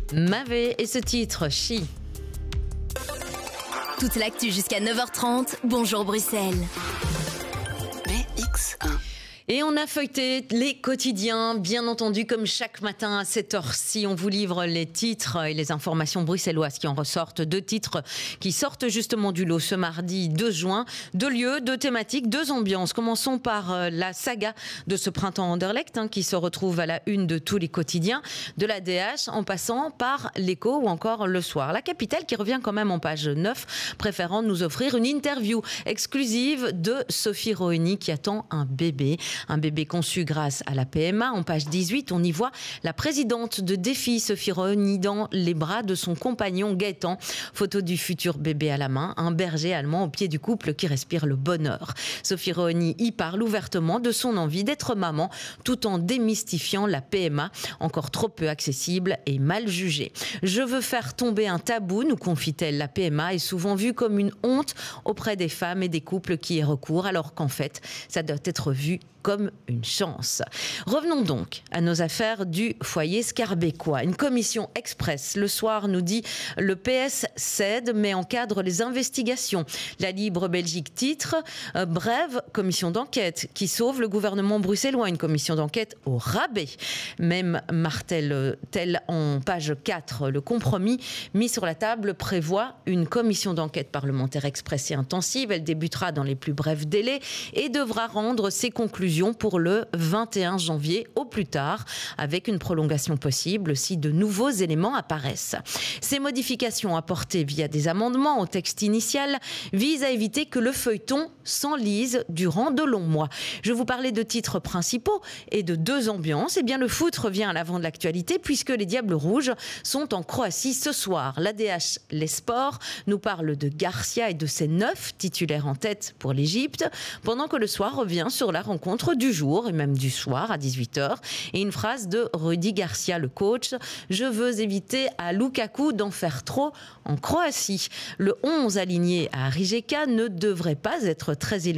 Mavé et ce titre, Chi. Toute l'actu jusqu'à 9h30. Bonjour Bruxelles. BX1. Et on a feuilleté les quotidiens, bien entendu, comme chaque matin à cette heure-ci. On vous livre les titres et les informations bruxelloises qui en ressortent. 2 titres qui sortent justement du lot ce mardi 2 juin. 2 lieux, 2 thématiques, 2 ambiances. Commençons par la saga de ce printemps Anderlecht qui se retrouve à la une de tous les quotidiens, de la DH en passant par l'Écho ou encore Le Soir. La Capitale qui revient quand même en page 9, préférant nous offrir une interview exclusive de Sophie Roheny qui attend un bébé. Un bébé conçu grâce à la PMA. En page 18, on y voit la présidente de Défi, Sophie Roheny, dans les bras de son compagnon Gaëtan. Photo du futur bébé à la main, un berger allemand au pied du couple qui respire le bonheur. Sophie Roheny y parle ouvertement de son envie d'être maman, tout en démystifiant la PMA, encore trop peu accessible et mal jugée. Je veux faire tomber un tabou, nous confie-t-elle. La PMA est souvent vue comme une honte auprès des femmes et des couples qui y recourent, alors qu'en fait, ça doit être vu comme une chance. Revenons donc à nos affaires du foyer scarbécois. Une commission express, Le Soir, nous dit le PS cède mais encadre les investigations. La Libre Belgique titre brève commission d'enquête qui sauve le gouvernement bruxellois. Une commission d'enquête au rabais. Même martèle-t-elle en page 4. Le compromis mis sur la table prévoit une commission d'enquête parlementaire express et intensive. Elle débutera dans les plus brefs délais et devra rendre ses conclusions pour le 21 janvier au plus tard, avec une prolongation possible si de nouveaux éléments apparaissent. Ces modifications apportées via des amendements au texte initial visent à éviter que le feuilleton s'enlise durant de longs mois. Je vous parlais de titres principaux et de 2 ambiances. Eh bien, le foot revient à l'avant de l'actualité puisque les Diables Rouges sont en Croatie ce soir. L'ADH Les Sports nous parle de Garcia et de ses 9 titulaires en tête pour l'Égypte, pendant que Le Soir revient sur la rencontre du jour et même du soir à 18h. Et une phrase de Rudy Garcia, le coach: je veux éviter à Lukaku d'en faire trop en Croatie. Le 11 aligné à Rijeka ne devrait pas être très éloigné